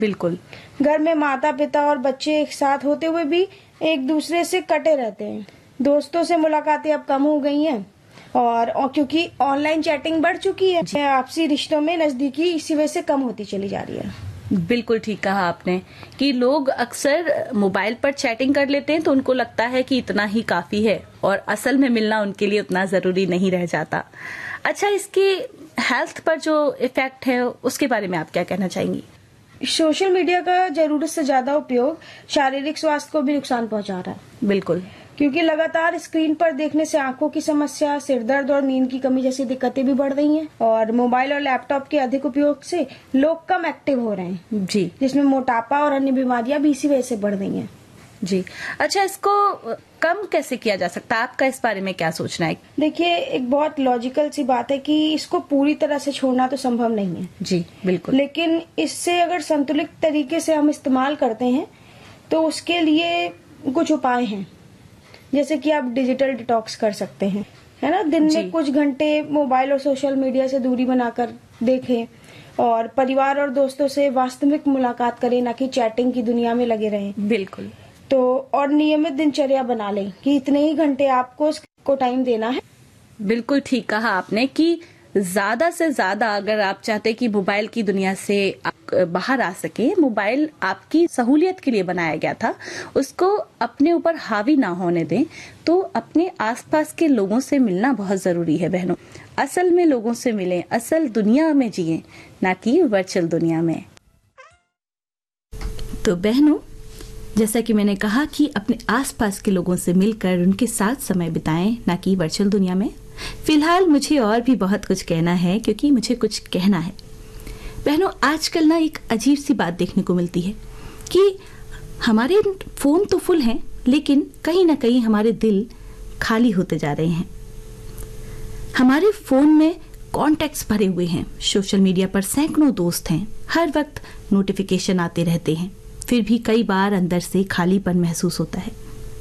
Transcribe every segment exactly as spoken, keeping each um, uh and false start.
बिल्कुल। घर में माता पिता और बच्चे एक साथ होते हुए भी एक दूसरे से कटे रहते हैं। दोस्तों से मुलाकातें अब कम हो गई हैं और, और क्योंकि ऑनलाइन चैटिंग बढ़ चुकी है, आपसी रिश्तों में नजदीकी इसी वजह से कम होती चली जा रही है। बिल्कुल ठीक कहा आपने कि लोग अक्सर मोबाइल पर चैटिंग कर लेते हैं तो उनको लगता है कि इतना ही काफी है और असल में मिलना उनके लिए उतना जरूरी नहीं रह जाता। अच्छा, इसके हेल्थ पर जो इफेक्ट है उसके बारे में आप क्या कहना चाहेंगी? सोशल मीडिया का जरूरत से ज्यादा उपयोग शारीरिक स्वास्थ्य को भी नुकसान पहुंचा रहा है। बिल्कुल, क्योंकि लगातार स्क्रीन पर देखने से आंखों की समस्या, सिर दर्द और नींद की कमी जैसी दिक्कतें भी बढ़ रही हैं और मोबाइल और लैपटॉप के अधिक उपयोग से लोग कम एक्टिव हो रहे हैं जी, जिसमें मोटापा और अन्य बीमारियां भी इसी वजह से बढ़ रही हैं जी। अच्छा, इसको कम कैसे किया जा सकता है? आपका इस बारे में क्या सोचना है? देखिए, एक बहुत लॉजिकल सी बात है कि इसको पूरी तरह से छोड़ना तो संभव नहीं है। जी बिल्कुल। लेकिन इससे अगर संतुलित तरीके से हम इस्तेमाल करते हैं तो उसके लिए कुछ उपाय हैं, जैसे कि आप डिजिटल डिटॉक्स कर सकते हैं, है ना। दिन में कुछ घंटे मोबाइल और सोशल मीडिया से दूरी बनाकर देखें और परिवार और दोस्तों से वास्तविक मुलाकात करें, ना कि चैटिंग की दुनिया में लगे रहें। बिल्कुल। तो और नियमित दिनचर्या बना लें कि इतने ही घंटे आपको उसको टाइम देना है। बिल्कुल ठीक कहा आपने कि ज्यादा से ज्यादा अगर आप चाहते कि मोबाइल की दुनिया से आप बाहर आ सके, मोबाइल आपकी सहूलियत के लिए बनाया गया था, उसको अपने ऊपर हावी ना होने दें। तो अपने आसपास के लोगों से मिलना बहुत जरूरी है बहनों। असल में लोगों से मिलें, असल दुनिया में जिएं, ना कि वर्चुअल दुनिया में। तो बहनों, जैसा कि मैंने कहा कि अपने आसपास के लोगों से मिलकर उनके साथ समय बिताएं, ना कि वर्चुअल दुनिया में। फिलहाल मुझे और भी बहुत कुछ कहना है, क्योंकि मुझे कुछ कहना है। बहनों, आजकल ना एक अजीब सी बात देखने को मिलती है कि हमारे फोन तो फुल हैं, लेकिन कहीं ना कहीं हमारे दिल खाली होते जा रहे हैं। हमारे फोन में कॉन्टैक्ट्स भरे हुए हैं, सोशल मीडिया पर सैकड़ों दोस्त हैं, हर वक्त नोटिफिकेशन आते रहते हैं, फिर भी कई बार अंदर से खालीपन महसूस होता है।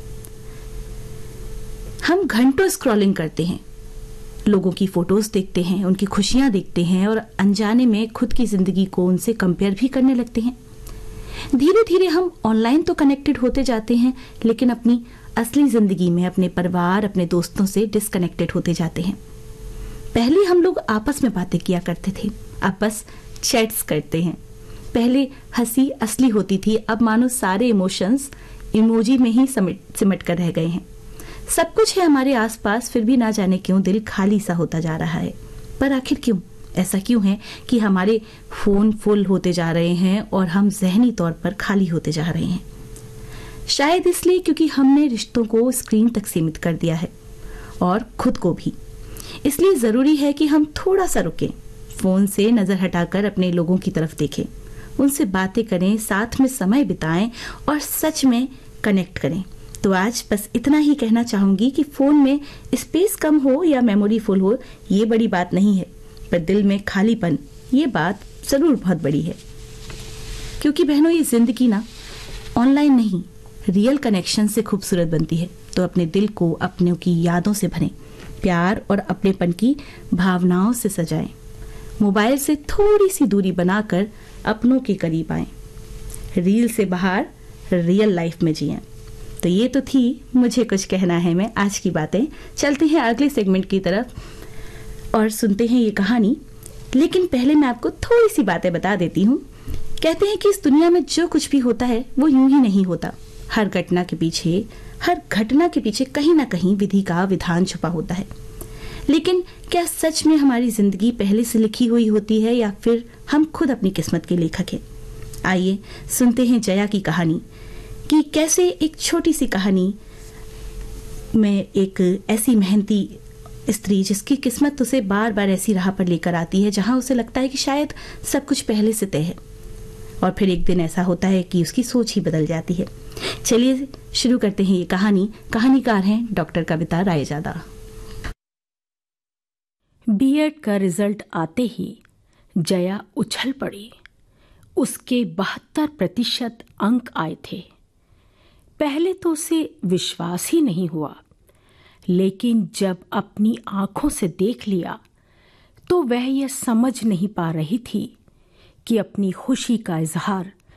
हम घंटों स्क्रॉलिंग करते हैं, लोगों की फोटोज देखते हैं, उनकी खुशियां देखते हैं और अनजाने में खुद की जिंदगी को उनसे कंपेयर भी करने लगते हैं। धीरे धीरे हम ऑनलाइन तो कनेक्टेड होते जाते हैं, लेकिन अपनी असली जिंदगी में अपने परिवार, अपने दोस्तों से डिस्कनेक्टेड होते जाते हैं। पहले हम लोग आपस में बातें किया करते थे, अब बस चैट्स करते हैं। पहले हंसी असली होती थी, अब मानो सारे इमोशंस इमोजी में ही सिमट सिमट कर रह गए हैं। सब कुछ है हमारे आसपास, फिर भी ना जाने क्यों दिल खाली सा होता जा रहा है। पर आखिर क्यों? ऐसा क्यों है कि हमारे फोन फुल होते जा रहे हैं और हम जहनी तौर पर खाली होते जा रहे हैं? शायद इसलिए क्योंकि हमने रिश्तों को स्क्रीन तक सीमित कर दिया है और खुद को भी। इसलिए जरूरी है कि हम थोड़ा सा रुकें, फोन से नजर हटाकर अपने लोगों की तरफ देखें, उनसे बातें करें, साथ में समय बिताएं और सच में कनेक्ट करें। तो आज बस इतना ही कहना चाहूंगी कि फोन में स्पेस कम हो या मेमोरी फुल हो, ये बड़ी बात नहीं है, पर दिल में खालीपन, ये बात जरूर बहुत बड़ी है। क्योंकि बहनों, ये जिंदगी ना ऑनलाइन नहीं, रियल कनेक्शन से खूबसूरत बनती है। तो अपने दिल को अपनों की यादों से भरें, प्यार और अपनेपन की भावनाओं से सजाएं। मोबाइल से थोड़ी सी दूरी बनाकर अपनों के करीब आएं, रील से बाहर रियल लाइफ में जिएं। तो ये तो थी मुझे कुछ कहना है मैं आज की बातें। चलते हैं अगले सेगमेंट की तरफ और सुनते हैं ये कहानी। लेकिन पहले मैं आपको थोड़ी सी बातें बता देती हूँ। कहते हैं कि इस दुनिया में जो कुछ भी होता है वो यूं ही नहीं होता। हर घटना के पीछे हर घटना के पीछे कहीं ना कहीं विधि का विधान छुपा होता है। लेकिन क्या सच में हमारी जिंदगी पहले से लिखी हुई होती है या फिर हम खुद अपनी किस्मत के लेखक हैं? आइए सुनते हैं जया की कहानी कि कैसे एक छोटी सी कहानी में एक ऐसी मेहनती स्त्री, जिसकी किस्मत उसे बार बार ऐसी राह पर लेकर आती है जहां उसे लगता है कि शायद सब कुछ पहले से तय है, और फिर एक दिन ऐसा होता है कि उसकी सोच ही बदल जाती है। चलिए शुरू करते हैं ये कहानी। कहानीकार हैं डॉक्टर कविता रायजादा। बीएड का रिजल्ट आते ही जया उछल पड़ी। उसके बहत्तर प्रतिशत अंक आए थे। पहले तो उसे विश्वास ही नहीं हुआ, लेकिन जब अपनी आंखों से देख लिया तो वह यह समझ नहीं पा रही थी कि अपनी खुशी का इजहार